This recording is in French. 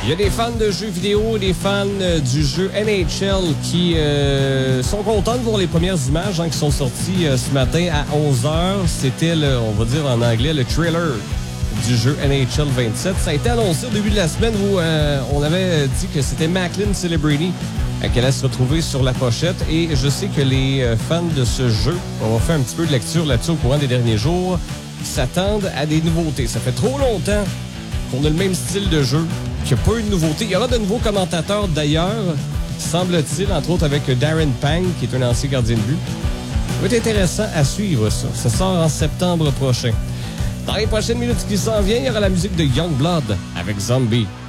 Il y a des fans de jeux vidéo, des fans du jeu NHL qui sont contents de voir les premières images qui sont sorties ce matin à 11h. C'était, on va dire en anglais, le trailer du jeu NHL 27. Ça a été annoncé au début de la semaine où on avait dit que c'était Macklin Celebrity qui allait se retrouver sur la pochette. Et je sais que les fans de ce jeu, on va faire un petit peu de lecture là-dessus au courant des derniers jours, s'attendent à des nouveautés. Ça fait trop longtemps qu'on a le même style de jeu, qu'il n'y a pas eu de nouveauté. Il y aura de nouveaux commentateurs d'ailleurs, semble-t-il, entre autres avec Darren Pang, qui est un ancien gardien de but. Ça va être intéressant à suivre ça. Ça sort en septembre prochain. Dans les prochaines minutes qui s'en viennent, il y aura la musique de Youngblood avec Zombie.